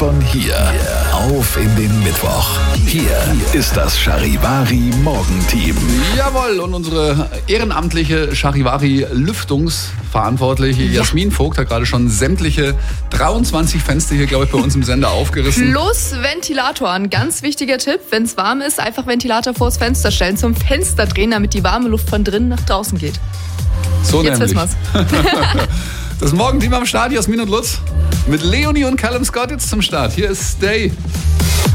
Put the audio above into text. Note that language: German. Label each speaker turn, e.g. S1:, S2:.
S1: Von hier auf in den Mittwoch. Hier ist das Charivari Morgenteam.
S2: Jawohl, und unsere ehrenamtliche Charivari-Lüftungsverantwortliche Jasmin Vogt hat gerade schon sämtliche 23 Fenster hier, glaube ich, bei uns im Sender aufgerissen.
S3: Plus Ventilator, ein ganz wichtiger Tipp. Wenn es warm ist, einfach Ventilator vors Fenster stellen, zum Fenster drehen, damit die warme Luft von drinnen nach draußen geht.
S2: So
S3: Jetzt
S2: nämlich.
S3: wissen wir's.
S2: Das Morgenteam am Start, Jasmin und Lutz. Mit Leonie und Callum Scott jetzt zum Start. Hier ist Stay.